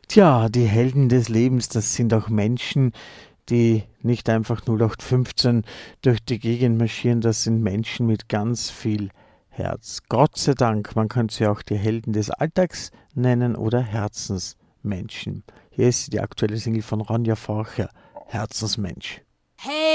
Tja, die Helden des Lebens, das sind auch Menschen, die nicht einfach 0815 durch die Gegend marschieren, das sind Menschen mit ganz viel Herz. Gott sei Dank, man könnte sie auch die Helden des Alltags nennen oder Herzensmenschen. Hier ist die aktuelle Single von Ronja Forcher, Herzensmensch. Hey